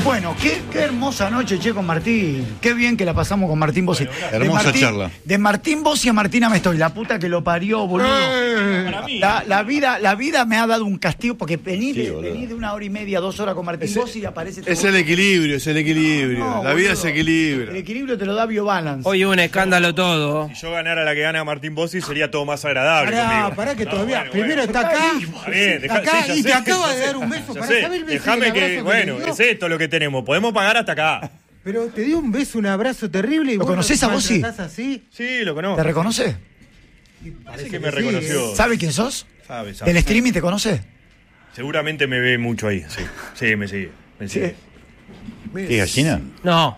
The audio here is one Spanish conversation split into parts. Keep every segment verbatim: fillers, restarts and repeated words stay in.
Bueno, qué, qué hermosa noche, che, con Martín. Qué bien que la pasamos con Martín Bossi. Bueno, hermosa Martín, charla. De Martín Bossi a Martina me estoy. La puta que lo parió, boludo. Eh, Para mí. La, la, vida, la vida me ha dado un castigo porque vení, Sí, de, boludo. vení de una hora y media, dos horas con Martín Ese- Bossi y aparece... este Es el equilibrio, es el equilibrio. No, la vida boludo. es equilibrio. El equilibrio te lo da BioBalance. Hoy hubo un escándalo todo. Si yo ganara la que gana Martín Bossi, sería todo más agradable Pará, conmigo. pará que No, todavía. bueno, Primero bueno. está acá. Está bien, deja- acá sí, ya y te sé, acaba ya de sé. dar un beso. Ya Pará, sé. ¿sabés el beso y Déjame el que, abrazo bueno, le dio? es esto lo que tenemos. Podemos pagar hasta acá. Pero te dio un beso, un abrazo terrible y ¿Lo vos conocés a lo Bossi? maltratás así. Sí, lo conozco. ¿Te reconoce? Parece que me sí, reconoció. ¿Sabe quién sos? Sabe, sabe. ¿Del streaming te conoce? Seguramente me ve mucho ahí, sí. Sí, me sigue. Me sigue. ¿Qué gallina? No.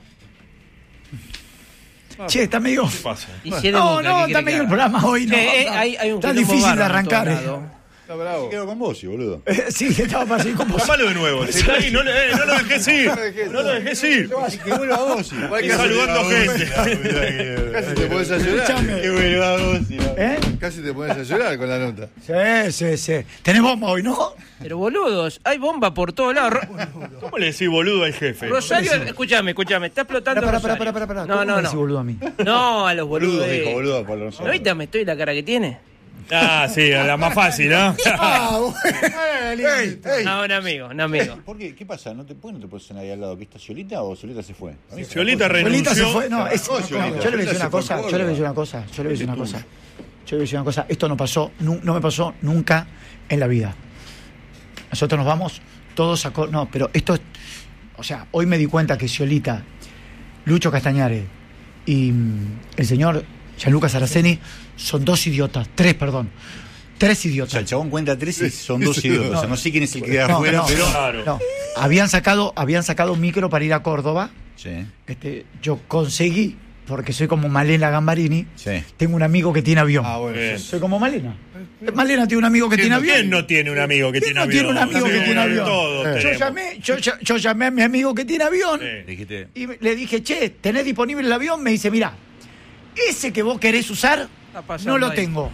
Che, está medio... ¿Qué pasa? Y si es de No, Boca, no, ¿qué está quiere medio que el haga? programa hoy, ¿no? Che, eh, Está- hay, hay un está quilombo difícil de bárbaro en arrancar. todos eh. lados. Está bravo. Quedo con vos, sí, boludo. Eh, Sí, estaba para seguir con vos. Llamalo de nuevo. Si está ahí, no, le- eh, no lo dejes ir. No lo dejes ir. Que vuelva vos, sí. Y saludando gente. Casi te pones a llorar. Escuchame. Que vuelva vos, sí. ¿Eh? Casi te pones a llorar con la nota. Sí, sí, sí. ¿Tenés bomba hoy, no? Pero boludos, hay bomba por todos lados. Ro- ¿Cómo le decís boludo al jefe? Rosario, escúchame, escúchame, está explotando Pará, pará, Rosario. pará, pará, pará. No, ¿Cómo no, me decís no. boludo a mí? No, a los boludos. Boludo, eh. dijo, boludo, por los ¿No viste me estoy la cara que tiene? Ah, sí, la más fácil, ¿no? Ey, ey. No, un amigo, un amigo. ¿Por qué? ¿Qué pasa? ¿No te, ¿Por qué no te pones ahí al lado? ¿Que está Solita o Solita se fue? A mí se Solita fue. Solita renunció. se fue. No, es, No, no, Solita. yo le voy a decir Solita una se fue cosa. a Yo le voy a decir Córdoba. una cosa. Yo le voy a decir una cosa. Yo le voy a decir una cosa. Esto no pasó, nu- no me pasó nunca en la vida. Nosotros nos vamos todos a... co- No, pero esto es... O sea, hoy me di cuenta que Sciolita, Lucho Castañare y mm, el señor Gianluca Saraceni son dos idiotas. Tres, perdón. Tres O sea, idiotas. el chabón cuenta tres y son dos idiotas. O sea, no sé quién es el que queda No, afuera, no, pero. Claro. no. Habían sacado, habían sacado un micro para ir a Córdoba. Sí, Este, yo conseguí, porque soy como Malena Gambarini, sí. tengo un amigo que tiene avión. Ah, bueno. Bien. Soy como Malena. Malena tiene un amigo que ¿Quién tiene no- avión. quién no tiene un amigo que ¿Quién tiene no avión? tiene un amigo que Sí, tiene avión? todos Yo tenemos. llamé, yo, yo- yo llamé a mi amigo que tiene avión Sí. Dijiste. y le dije, che, ¿tenés disponible el avión? Me dice, mira, ese que vos querés usar, Está pasando no lo ahí. tengo.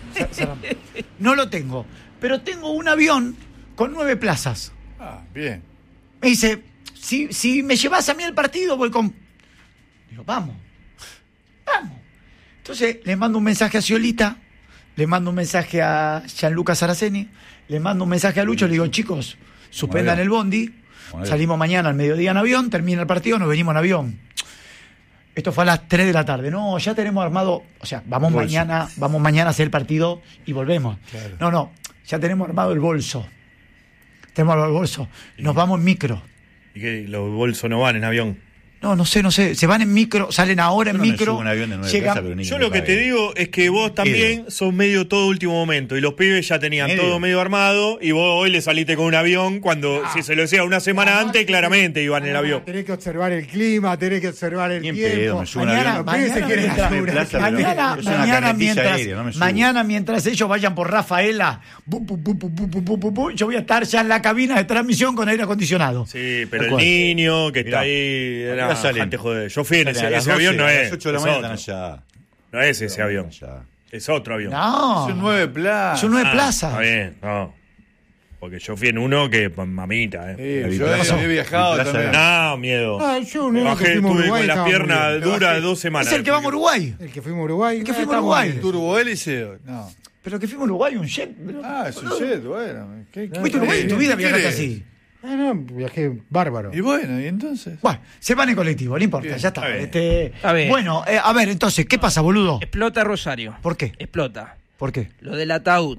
No lo tengo. Pero tengo un avión con nueve plazas. Ah, bien. Me dice, si, si me llevas a mí al partido, voy con... Digo, vamos, vamos. Entonces le mando un mensaje a Sciolita, le mando un mensaje a Gianluca Saraceni, le mando un mensaje a Lucho, le digo, chicos, suspendan bien. el bondi, Muy bien. salimos mañana al mediodía en avión, termina el partido, nos venimos en avión. Esto fue a las tres de la tarde. No, ya tenemos armado, o sea, vamos Bolso. mañana, vamos mañana a hacer el partido y volvemos. Claro. No, no, ya tenemos armado el bolso. Tenemos armado el bolso. Nos vamos en micro. ¿Y qué? Los bolsos no van en avión. No, no sé, no sé. Se van en micro, salen ahora Yo en no me micro. subo a un avión de nueve llegan- plazas, pero ni Yo me lo que pague. te digo es que vos también sos medio todo último momento y los pibes ya tenían Medio. todo medio armado y vos hoy le saliste con un avión cuando si se lo decía una semana antes claramente iban en el avión. Tenés que observar el clima, tenés que observar el Ni en tiempo. pedo, me subo a un Mañana, avión. Los pibes se mañana, quieren mientras, asegurar. Plaza, pero mañana, es una mañana, carretilla mientras, aérea, no me subo. mañana mientras ellos vayan por Rafaela, bu, bu, bu, bu, bu, bu, bu, bu, bu, yo voy a estar ya en la cabina de transmisión con aire acondicionado. Sí, pero Tal el cual. niño que Mirá, está ahí, acá era, salen. gente joder. Yo fui en ese, Salen a las ese avión, doce, no a es. las ocho de la es mañana otro. están allá. No es ese avión, Allá. es otro avión. No, Son nueve plazas. son nueve Ah, plazas. Está bien, no. Porque yo fui en uno que, pues, mamita, eh. Sí, yo he, he viajado Plaza también. No, miedo. Ah, yo Me no, bajé, que fuimos a estuve Uruguay, con las estaba muy piernas bien. duras bajé. dos semanas. Es el que vamos a Uruguay. El que fuimos a Uruguay. El que Ah, fuimos a está muy Uruguay. bien. Turbohélice. No. Pero que fuimos a Uruguay, un jet. pero- Ah, es un jet, bueno. ¿Qué, qué- ¿Fuiste a Uruguay en tu qué vida querés? viajaste así? Ah, no, viajé bárbaro. Y bueno, ¿y entonces? Bueno, se van en colectivo, no importa, Bien, ya está. está bien. Este, Está bien. Bueno, eh, a ver, entonces, ¿qué pasa, boludo? Explota Rosario. ¿Por qué? Explota. ¿Por qué? Lo del ataúd.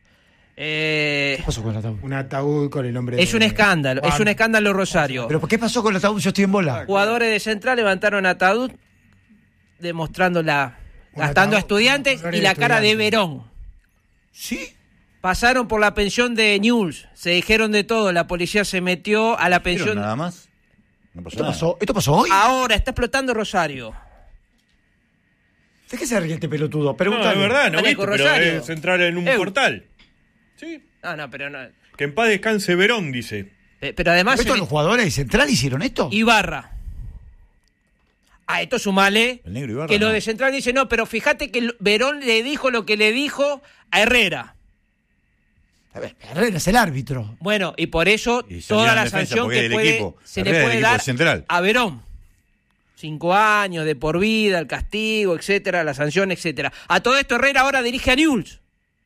Eh, ¿Qué pasó con el ataúd? Un ataúd con el nombre es de- un escándalo, es Juan. un escándalo Rosario. ¿Pero qué pasó con el ataúd? Yo estoy en bola. Jugadores de Central levantaron ataúd demostrando la Un gastando a ataúd, estudiantes jugadores y la de cara de Estudiantes. Verón. ¿Sí? Pasaron por la pensión de News, se dijeron de todo, la policía se metió a la ¿Pero pensión. nada más? No pasó ¿Esto nada. pasó, ¿Esto pasó hoy? Ahora está explotando Rosario. ¿De qué se ríe este pelotudo? No, Pregúntale. de verdad, no Dale, viste, con pero Rosario. es entrar en un Eu. portal. Sí. No, no, pero no. Que en paz descanse Verón, dice. Pe- Pero además ¿Estos se- los jugadores de Central hicieron esto? Ibarra. A esto sumale El negro Ibarra, que lo no. de Central dice, no, pero fíjate que el- Verón le dijo lo que le dijo a Herrera. A ver, Herrera es el árbitro. Bueno, y por eso Y salió toda en la defensa sanción porque es que del puede, equipo. se Herrera le es puede del equipo dar central. a Verón. Cinco años de por vida, el castigo, etcétera, la sanción, etcétera. A todo esto Herrera ahora dirige a Newell's.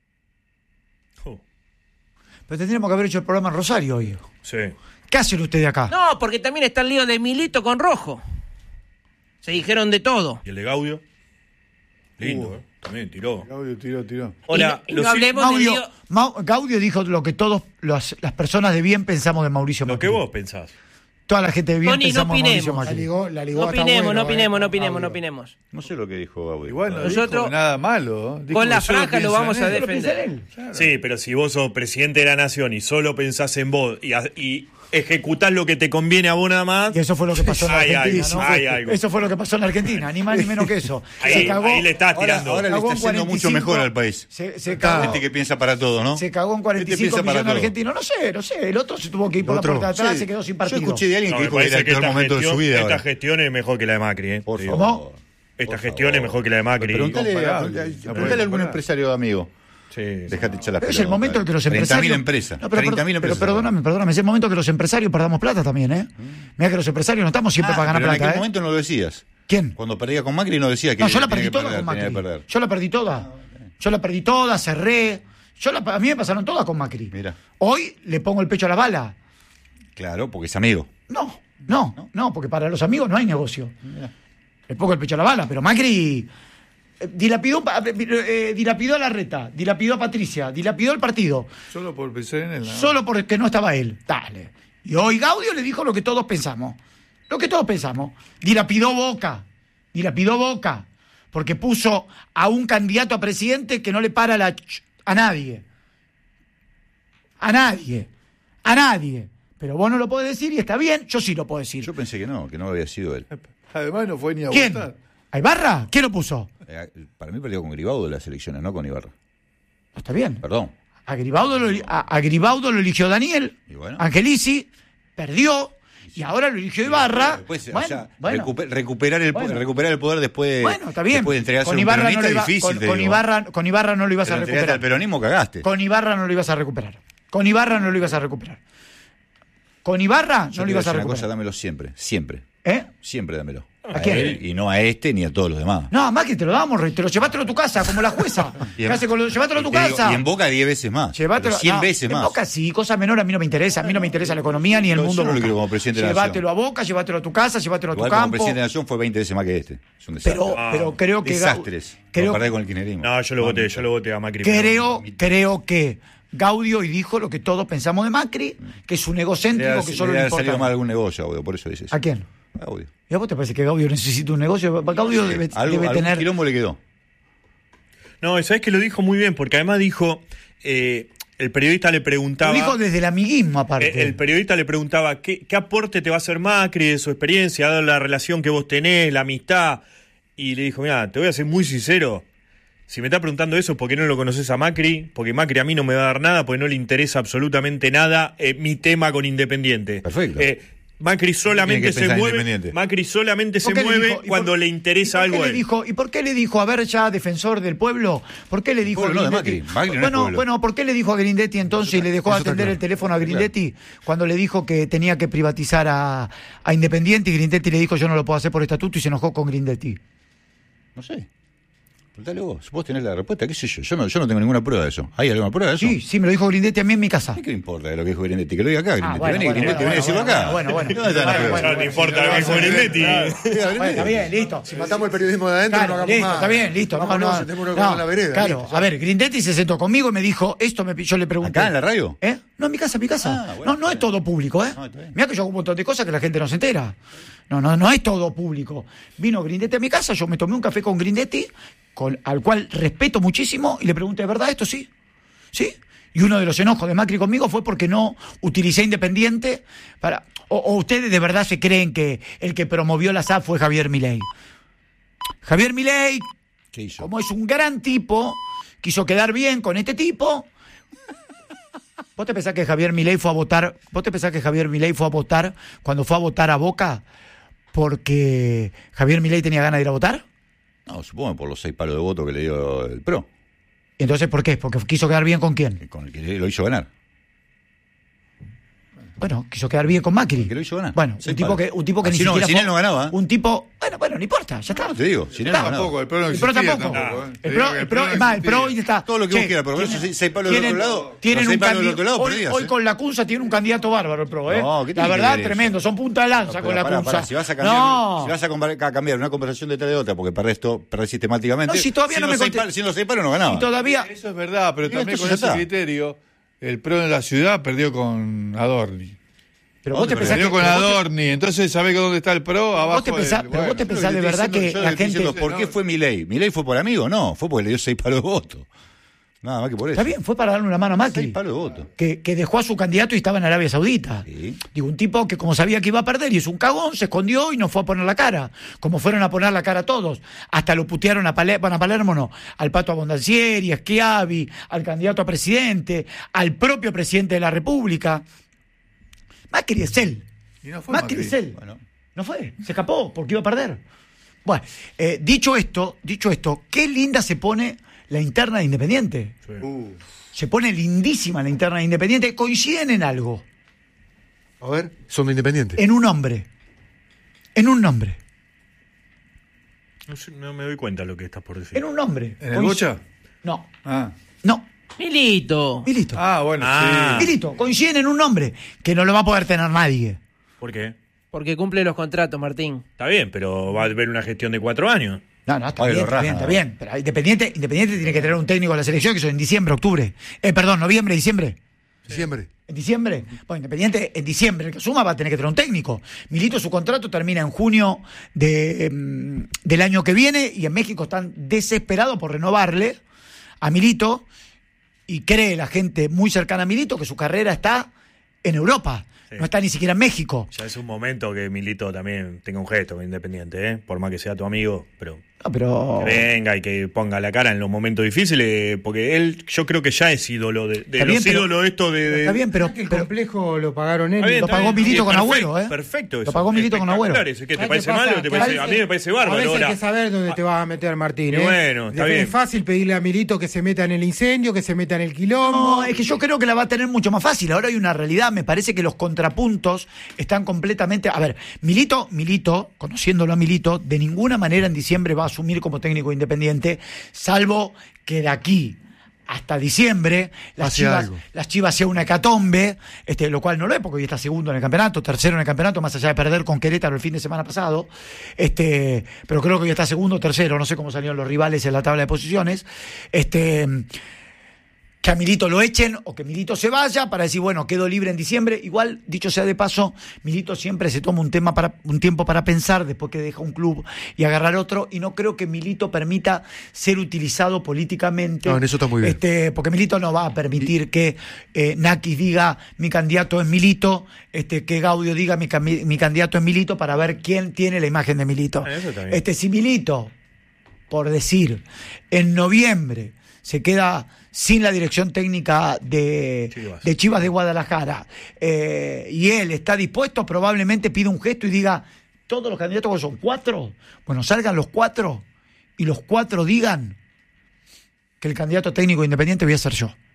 Oh, Pero tendríamos que haber hecho el programa en Rosario hoy. sí. ¿Qué hacen ustedes acá? No, porque también está el lío de Milito con Rojo. Se dijeron de todo. ¿Y el de Gaudio? Lindo, Uh. ¿eh? También tiró. Gaudio tiró, tiró. Hola, y no, y no los- hablemos del Gaudio, lío. Mau- Gaudio dijo lo que todos los- las personas de bien pensamos de Mauricio lo Macri. que vos pensás. Toda la gente de bien Tony, no pensamos de Mauricio opinemos. La Macri. ligó, la ligó No hasta opinemos, bueno, no opinemos, eh, no opinemos, no Gaudio. opinemos. No sé lo que dijo Gaudio. Igual no Nosotros- dijo nada malo. Dijo Con la que solo franja lo piensa vamos en a él. defender. Sí, pero si vos sos presidente de la nación y solo pensás en vos y, a- y ejecutás lo que te conviene a vos nada más, Y eso fue lo que pasó en Hay Argentina, algo, ¿no? hay algo. Eso fue lo que pasó en Argentina, ni más ni menos que eso. ahí, se cagó, ahí le estás Ahora, tirando. ahora le cagó está en haciendo mucho cuarenta y cinco, mejor al país. Se, se cagó, Gente que piensa para todo, ¿no? se cagó en cuarenta y Este cinco piensa para millones de todo. argentinos. No sé, no sé. El otro se tuvo que ir por El otro, la puerta de atrás, Sí. se quedó sin Yo partido. escuché de alguien No, que me dijo que era parece el que peor esta momento de su gestión, vida. esta ahora. gestión es mejor que la de Macri, ¿eh? Por Te digo. favor. Esta Por gestión favor. es mejor que la de Macri. Preguntale, a, Incomparable. preguntale a algún empresario amigo. Sí. Dejate echar la Pero es el momento en que los empresarios. treinta mil empresas. No, pero, treinta mil pero empresas. perdóname, perdóname. Es el momento que los empresarios perdamos plata también, ¿eh? Mira que los empresarios no estamos siempre Ah, para ganar pero en plata, aquel ¿eh? momento no lo decías. ¿Quién? Cuando perdía con Macri no decía que No, yo la tenía perdí que toda perder, con tenía que Macri. perder. Yo la perdí toda. Yo la perdí toda, cerré. Yo la, a mí me pasaron todas con Macri. Mira. Hoy le pongo el pecho a la bala. Claro, porque es amigo. No, no, no, porque para los amigos no hay negocio. Le pongo el pecho a la bala, pero Macri eh, dilapidó, eh, dilapidó a Larreta, dilapidó a Patricia, dilapidó el partido, Solo por pensar en él. ¿no? solo porque no estaba él. Dale. Y hoy Gaudio le dijo lo que todos pensamos. Lo que todos pensamos. Dilapidó Boca. Dilapidó Boca. Porque puso a un candidato a presidente que no le para la ch- a nadie. A nadie. A nadie. Pero vos no lo podés decir y está bien, yo sí lo puedo decir. Yo pensé que no, que no había sido él. Además no fue ni a ¿Quién? votar. ¿A Ibarra? ¿Quién lo puso? Eh, Para mí perdió con Gribaudo las elecciones, no con Ibarra. No, está bien. Perdón. A Gribaudo lo, a, a Gribaudo lo eligió Daniel. Y bueno. Angelici perdió y ahora lo eligió Ibarra. Después, bueno, o sea, bueno. recuper- recuperar, el, po- Bueno. recuperar el poder después de, Bueno, está bien. después de entregarse Con a un Ibarra, no peronista lo iba, es difícil, con, te con digo. Ibarra, con Ibarra no lo ibas Te a lo entregaste recuperar. al peronismo, cagaste. Con Ibarra no lo ibas a recuperar. Con Ibarra no lo ibas a recuperar. Con Ibarra Yo no te lo ibas a voy decir una cosa, recuperar. dámelo siempre, siempre. ¿Eh? Siempre dámelo. ¿A quién? él y no a este ni a todos los demás. No, más que te lo damos, rey, te lo llevátelo a tu casa, como la jueza. Y ¿Qué en- hace con lo, llevátelo a tu y te digo, casa. y en Boca diez veces más. Llevátelo, pero cien no, veces en más. Boca sí, cosa menor a mí no me interesa. A mí no me interesa la economía ni el Yo- yo mundo. no lo Boca. quiero como presidente de la Llévatelo nación. a Boca, llévatelo a tu casa, llévatelo a tu Igual como campo. presidente de la Nación fue veinte veces más que este. Es un desastre. Pero, Ah, pero creo que. Desastres. Creo, Comparado con el kirchnerismo. No, yo lo voté, yo lo voté a Macri. creo, creo que Gaudio hoy dijo lo que todos pensamos de Macri, que es un Le egocéntrico ha, que solo le le ha salido mal importa. algún negocio, Gaudio, por eso dices. ¿A quién? Gaudio. ¿Y a vos te parece que Gaudio necesita un negocio? Gaudio debe, Algo, debe algún tener. quilombo le quedó. No, sabes que lo dijo muy bien, porque además dijo, eh, el periodista le preguntaba. Lo dijo desde el amiguismo, eh, aparte. El periodista le preguntaba ¿qué, qué aporte te va a hacer Macri de su experiencia, dado la relación que vos tenés, la amistad. Y le dijo, mira, te voy a ser muy sincero. Si me estás preguntando eso, ¿por qué no lo conoces a Macri? Porque Macri a mí no me va a dar nada, porque no le interesa absolutamente nada eh, mi tema con Independiente. Perfecto. Eh, Macri solamente Tiene que se pensar mueve. Independiente. Macri solamente se ¿Por qué le mueve dijo? ¿Y cuando por- le interesa ¿y por qué algo a le él. dijo? ¿Y por qué le dijo, a ver, ya defensor del pueblo? ¿Por qué le dijo pueblo a no, de Grindetti? Macri. Macri no es bueno, pueblo. bueno, ¿por qué le dijo a Grindetti entonces y le dejó eso está atender claro. el teléfono a Grindetti cuando le dijo que tenía que privatizar a, a Independiente y Grindetti le dijo yo no lo puedo hacer por estatuto y se enojó con Grindetti? No sé. Preguntale vos. Vos tenés la respuesta, qué sé yo. Yo no, yo no tengo ninguna prueba de eso. ¿Hay alguna prueba de eso? Sí, sí, me lo dijo Grindetti a mí en mi casa. ¿Qué le importa de lo que dijo Grindetti? Que lo diga acá, Grindetti. Ah, bueno, Vení, bueno, Grindetti, bueno, vení a decirlo bueno, acá. bueno, bueno. ¿Dónde está la Bueno, prueba? Ya no te importa lo que dijo Grindetti. Bueno, está bien, listo. Si matamos el periodismo de adentro, Claro, no hagamos listo, más. está bien, listo. No, Vámonos, no, sentémonos no, con la vereda. claro, listo, a ver, Grindetti se sentó conmigo y me dijo, esto me, yo le pregunté. ¿Acá en la radio? ¿Eh? No, en mi casa, en mi casa. Ah, bueno, no, no es está todo público, ¿eh? No, está bien. Mirá que yo hago un montón de cosas que la gente no se entera. No, no, no es todo público. Vino Grindetti a mi casa, yo me tomé un café con Grindetti, con, al cual respeto muchísimo, y le pregunté, ¿de verdad esto sí? ¿Sí? Y uno de los enojos de Macri conmigo fue porque no utilicé Independiente para... O, o ustedes de verdad se creen que el que promovió la S A F fue Javier Milei. Javier Milei, ¿Qué hizo? como es un gran tipo, quiso quedar bien con este tipo. ¿Vos te pensás que Javier Milei fue a votar? ¿Vos te pensás que Javier Milei fue a votar cuando fue a votar a Boca porque Javier Milei tenía ganas de ir a votar? No, supongo por los seis palos de voto que le dio el PRO. Entonces, ¿por qué? Porque quiso quedar bien con quién. Con el que lo hizo ganar. Bueno, quiso quedar bien con Macri. El que lo hizo ganar. Bueno, Seis un tipo, palos. que, un tipo que Así ni no, siquiera sin fue- él no ganaba, ¿eh? Un tipo, bueno, bueno, no importa, ya está. No, te digo, sin él Ya no está. ganaba. Tampoco, el PRO no El PRO existía tampoco. tampoco, ¿eh? Te El digo PRO, que el PRO, no es más, el PRO hoy existía. está. Todo lo que vos Che, quieras, pero tienen- esos seis- seis palos del tienen- otro lado, Tienen los seis un palos del candi- otro lado hoy, perdías, hoy ¿eh? con la Cunza tiene un candidato bárbaro el PRO, ¿eh? No, ¿qué la tiene que verdad, ver eso? tremendo. Son punta de lanza No, con pero la pará, Cunza. pará, si vas a cambiar, no. si vas a, compar- a cambiar una conversación detrás de otra porque perdés, to- perdés sistemáticamente. No, si todavía no los me seis conté- palos- sin los seis palos no ganaba. Y todavía. Eso es verdad, pero Y también con entonces ese ya está. criterio, el PRO en la ciudad perdió con Adorni. Pero vos te ¿Dónde pensás que. Perdió con pero vos te- Adorni, entonces ¿sabés dónde está el PRO? Abajo te pensás- del- pero vos te bueno, pensás de Yo le verdad estoy que diciendo- yo la le estoy gente. diciendo, ¿por qué fue Milei? ¿Milei fue por amigo? No, fue porque le dio seis palos de voto. Nada más que por eso. Está bien, fue para darle una mano a Macri. Seis palos de voto. Que, que dejó a su candidato y estaba en Arabia Saudita. Sí. Digo, un tipo que como sabía que iba a perder y es un cagón, se escondió y no fue a poner la cara. Como fueron a poner la cara todos. Hasta lo putearon a Palermo, bueno, a Palermo no, al Pato Abondancieri, a Schiavi, al candidato a presidente, al propio presidente de la República. Macri es él. Y no fue Macri Macri. es él. Bueno. No fue, se escapó porque iba a perder. Bueno, eh, dicho esto, dicho esto, qué linda se pone la interna de Independiente. Uh, Se pone lindísima la interna de Independiente. Coinciden en algo, A ver, son de Independiente. en un nombre. En un nombre. No, sé, no me doy cuenta de lo que estás por decir. En un nombre. ¿En el Coinc- Bocha? No, Ah. no. Milito. Milito. Ah, bueno, Ah. sí. Milito. Coinciden en un nombre que no lo va a poder tener nadie. ¿Por qué? Porque cumple los contratos, Martín. Está bien, pero va a haber una gestión de cuatro años. No, no, está Ay, bien, lo está bien, raja. está bien. Pero Independiente, Independiente tiene que tener un técnico de la selección que son en diciembre, octubre. Eh, perdón, noviembre, diciembre. Diciembre. ¿En diciembre? Bueno, Independiente en diciembre, el que suma va a tener que tener un técnico. Milito, su contrato termina en junio de, mm, del año que viene y en México están desesperados por renovarle a Milito y cree la gente muy cercana a Milito que su carrera está en Europa, Sí. no está ni siquiera en México. Ya es un momento que Milito también tenga un gesto Independiente, ¿eh? Por más que sea tu amigo, pero No, pero... que venga y que ponga la cara en los momentos difíciles, porque él yo creo que ya es ídolo de, de Está los bien, pero- ídolos esto de... de- Está bien, pero... El pero complejo lo pagaron él. Está bien, lo está pagó bien. Milito Y con perfecto, Agüero, ¿eh? Perfecto eso. Lo pagó Milito con Agüero. Espectacular eso. ¿Qué, ¿Te ¿Sabes parece qué pasa? mal o te Que parece? a A mí me parece bárbaro. A veces Ahora, hay que saber dónde te vas a meter, Martín. Y ¿eh? bueno, está Es bien. fácil pedirle a Milito que se meta en el incendio, que se meta en el quilombo. No, es que yo creo que la va a tener mucho más fácil. Ahora hay una realidad, me parece que los contrapuntos están completamente... A ver, Milito, Milito, conociéndolo a Milito, de ninguna manera en diciembre va a asumir como técnico independiente, salvo que de aquí hasta diciembre las Pase Chivas, algo. las Chivas sea una hecatombe, este, lo cual no lo es porque hoy está segundo en el campeonato, tercero en el campeonato, más allá de perder con Querétaro el fin de semana pasado, este, pero creo que hoy está segundo o tercero, no sé cómo salieron los rivales en la tabla de posiciones. Este, que a Milito lo echen o que Milito se vaya para decir, bueno, quedo libre en diciembre. Igual, dicho sea de paso, Milito siempre se toma un tema para un tiempo para pensar después que deja un club y agarrar otro, y no creo que Milito permita ser utilizado políticamente. No, en eso está muy bien. Este, porque Milito no va a permitir que eh, Nakis diga mi candidato es Milito, este, que Gaudio diga mi, cami- mi candidato es Milito para ver quién tiene la imagen de Milito. Ah, eso está bien. Este, si Milito, por decir, en noviembre se queda sin la dirección técnica de Chivas. de, Chivas de Guadalajara, eh, y él está dispuesto, probablemente pida un gesto y diga, todos los candidatos que son cuatro, bueno, salgan los cuatro y los cuatro digan que el candidato técnico independiente voy a ser yo.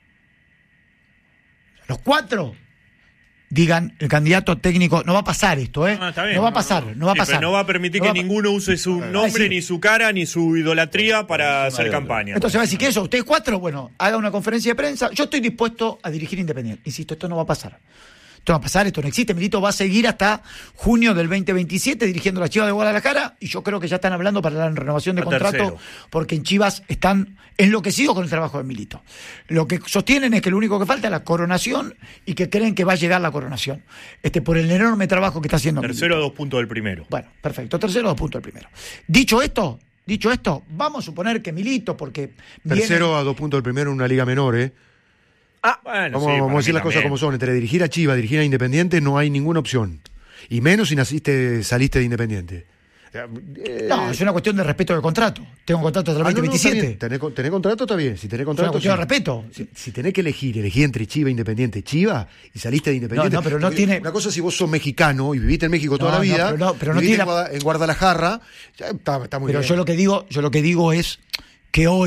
Los cuatro digan el candidato técnico, no va a pasar esto, ¿eh? Ah, está bien. no va a pasar, no va a Sí, pasar. pero no va a permitir No que va a pa- ninguno use su nombre, sí. ni su cara, ni su idolatría para hacer de otro. campaña. Entonces va a decir que eso, ustedes cuatro, bueno, haga una conferencia de prensa. Yo estoy dispuesto a dirigir Independiente. Insisto, esto no va a pasar. Esto no va a pasar, esto no existe. Milito va a seguir hasta junio del veinte veintisiete dirigiendo la Chivas de Guadalajara, y yo creo que ya están hablando para la renovación de A contrato, tercero. porque en Chivas están enloquecidos con el trabajo de Milito. Lo que sostienen es que lo único que falta es la coronación y que creen que va a llegar la coronación, este, por el enorme trabajo que está haciendo Tercero a Milito. dos puntos del primero. Bueno, perfecto. Tercero, dos puntos el primero. Dicho esto, dicho esto, vamos a suponer que Milito, porque viene- Tercero a dos puntos del primero en una liga menor, ¿eh? Ah, bueno, Vamos, sí, vamos para a decir mí las cosas también. como son. Entre dirigir a Chivas, dirigir a Independiente, no hay ninguna opción. Y menos si naciste, saliste de Independiente. Eh, No, es una cuestión de respeto del contrato. Tengo un contrato hasta el ah, no, no, veinte está veintisiete. bien. Tenés, con- tenés contrato, está bien. Si tenés Es una contrato, cuestión sí. de respeto. Si, si tenés que elegir, elegí entre Chiva e Independiente. Chiva y saliste de Independiente. No, no, pero no Porque tiene- Una cosa es si vos sos mexicano y viviste en México toda No, la no, vida. pero no- pero no viviste tiene en, la- Guada- en Guadalajara. Ya está, está muy Pero bien. yo lo que digo, yo lo que digo es que hoy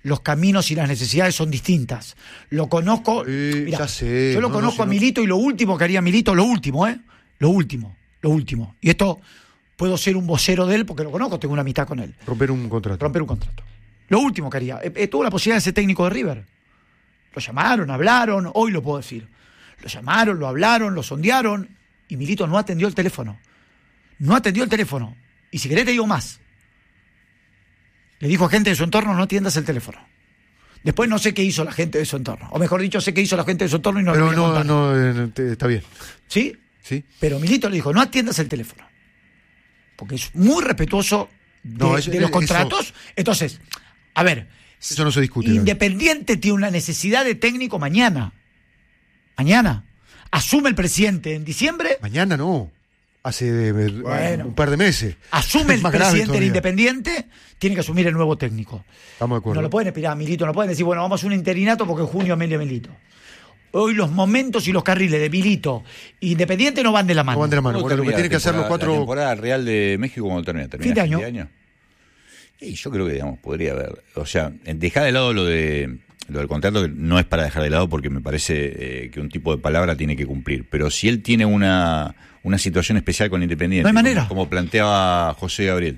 los caminos y las necesidades son distintas. Lo conozco, Eh, mirá, ya sé, yo lo no, no, conozco si a no- Milito y lo último que haría Milito, lo último, ¿eh? Lo último, lo último. Y esto puedo ser un vocero de él porque lo conozco, tengo una amistad con él. Romper un contrato. Romper un contrato. Lo último que haría. Eh, eh, tuvo la posibilidad de ser técnico de River. Lo llamaron, hablaron, hoy lo puedo decir. Lo llamaron, lo hablaron, lo sondearon y Milito no atendió el teléfono. No atendió el teléfono. Y si querés te digo más. Le dijo a gente de su entorno, no atiendas el teléfono. Después no sé qué hizo la gente de su entorno. O mejor dicho, sé qué hizo la gente de su entorno y no lo Pero voy a no, contar. no, eh, te- está bien. ¿Sí? ¿Sí? Pero Milito le dijo, no atiendas el teléfono. Porque es muy respetuoso de, No, eso- de los eso- contratos. Entonces, a ver, Eso no se discute. ¿no? Independiente tiene una necesidad de técnico mañana. Mañana. Asume el presidente en diciembre, Mañana no. Hace eh, Bueno. un par de meses. asume el Más grave presidente del todavía. Independiente, tiene que asumir el nuevo técnico. Estamos de acuerdo. No lo pueden esperar a Milito, no pueden decir, bueno, vamos a un interinato porque en junio Amelia Milito. Hoy los momentos y los carriles de Milito e Independiente no van de la mano. No van de la mano. ¿Cuándo Bueno, lo que termina tiene que la hacer los temporada- cuatro. La temporada real de México, ¿cuándo termina? ¿Termina Fin de a año. Y yo creo que, digamos, podría haber. O sea, dejar de lado lo de lo del contrato, que no es para dejar de lado porque me parece eh, que un tipo de palabra tiene que cumplir. Pero si él tiene una, una situación especial con Independiente, No hay manera. Como, como planteaba José Gabriel.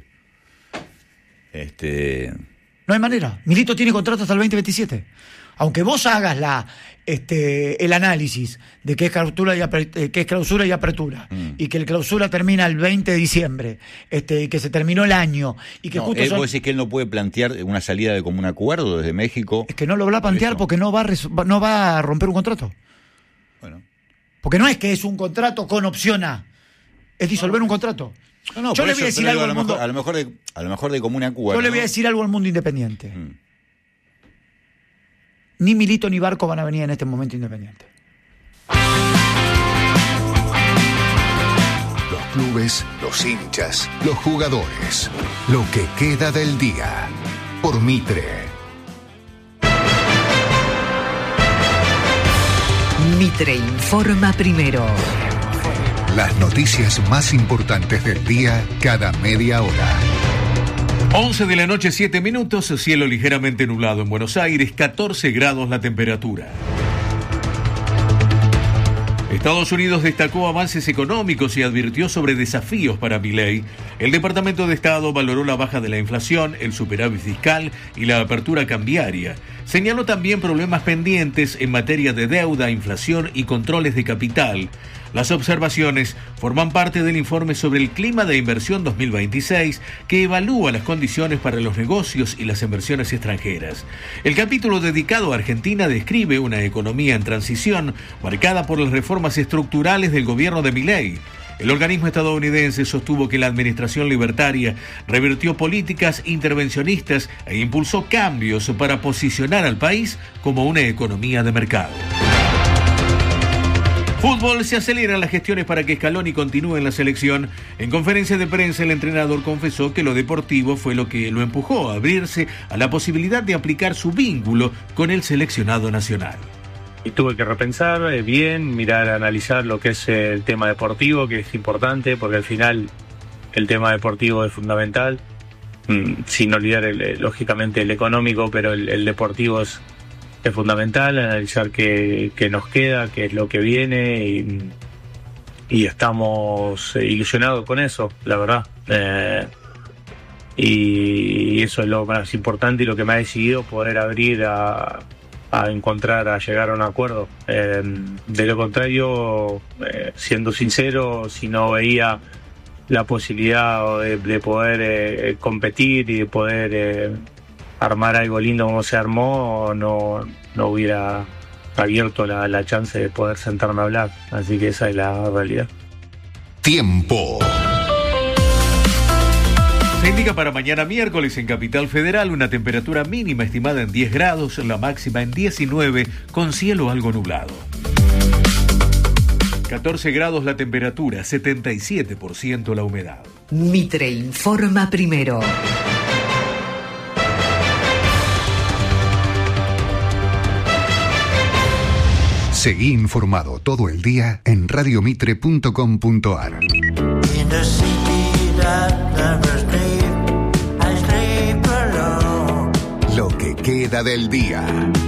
Este. No hay manera. Milito tiene contrato hasta el veinte veintisiete. Aunque vos hagas la este el análisis de qué es clausura y, apre- eh, qué es clausura y apertura, Mm. y que el clausura termina el veinte de diciembre, este, y que se terminó el año, y que No, justo él, son- vos decís que él no puede plantear una salida de común acuerdo desde México. es que no lo va a plantear Eso. porque no va a res- va- no va a romper un contrato. Bueno. Porque no es que es un contrato con opción A, es disolver un contrato. No, no, Yo por le eso, voy a decir pero algo digo, al a lo mundo. mejor, a lo mejor de, a lo mejor de común acuerdo. Yo le voy a ¿no? decir algo al mundo independiente. Mm. Ni Milito ni Barco van a venir en este momento Independiente. Los clubes, los hinchas, los jugadores. Lo que queda del día. Por Mitre. Mitre informa primero. Las noticias más importantes del día cada media hora. once de la noche, siete minutos, cielo ligeramente nublado en Buenos Aires, catorce grados la temperatura. Estados Unidos destacó avances económicos y advirtió sobre desafíos para Milei. El Departamento de Estado valoró la baja de la inflación, el superávit fiscal y la apertura cambiaria. Señaló también problemas pendientes en materia de deuda, inflación y controles de capital. Las observaciones forman parte del informe sobre el clima de inversión dos mil veintiséis que evalúa las condiciones para los negocios y las inversiones extranjeras. El capítulo dedicado a Argentina describe una economía en transición marcada por las reformas estructurales del gobierno de Milei. El organismo estadounidense sostuvo que la administración libertaria revirtió políticas intervencionistas e impulsó cambios para posicionar al país como una economía de mercado. Fútbol, se aceleran las gestiones para que Scaloni continúe en la selección. En conferencia de prensa, el entrenador confesó que lo deportivo fue lo que lo empujó a abrirse a la posibilidad de aplicar su vínculo con el seleccionado nacional. Y tuve que repensar eh, bien, mirar, analizar lo que es eh, el tema deportivo, que es importante, porque al final el tema deportivo es fundamental, mm, sin olvidar el, eh, lógicamente el económico, pero el, el deportivo es, es fundamental, analizar qué, qué nos queda, qué es lo que viene, y, y estamos eh, ilusionados con eso, la verdad. Eh, y eso es lo más importante y lo que me ha decidido poder abrir a... a encontrar, a llegar a un acuerdo. Eh, de lo contrario, eh, siendo sincero, si no veía la posibilidad de, de poder eh, competir y de poder eh, armar algo lindo como se armó, no, no hubiera abierto la, la chance de poder sentarme a hablar. Así que esa es la realidad. Tiempo. Se indica para mañana miércoles en Capital Federal una temperatura mínima estimada en diez grados, la máxima en diecinueve, con cielo algo nublado. catorce grados la temperatura, setenta y siete por ciento la humedad. Mitre informa primero. Seguí informado todo el día en radiomitre punto com punto ar. Lo que queda del día.